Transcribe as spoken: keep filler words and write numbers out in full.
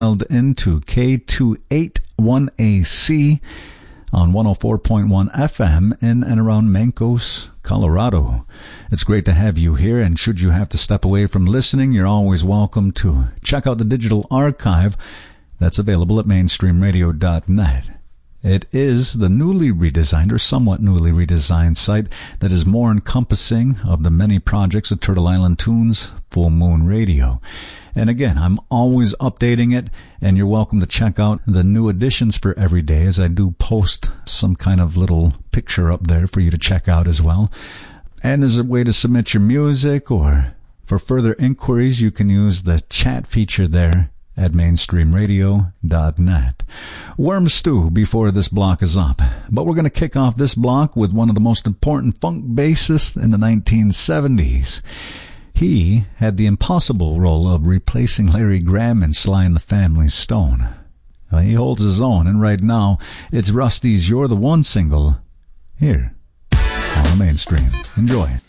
into K two eighty-one A C on one oh four point one F M in and around Mancos, Colorado. It's great to have you here, and should you have to step away from listening, you're always welcome to check out the digital archive that's available at mainstream radio dot net. It is the newly redesigned or somewhat newly redesigned site that is more encompassing of the many projects of Turtle Island Tunes Full Moon Radio. And again, I'm always updating it, and you're welcome to check out the new additions for every day, as I do post some kind of little picture up there for you to check out as well. And as a way to submit your music, or for further inquiries, you can use the chat feature there at mainstream radio dot net. Worm stew before this block is up. But we're going to kick off this block with one of the most important funk bassists in the nineteen seventies. He had the impossible role of replacing Larry Graham in Sly and the Family Stone. Well, he holds his own, and right now it's Rusty's You're the One single here on the Mainstream. Enjoy.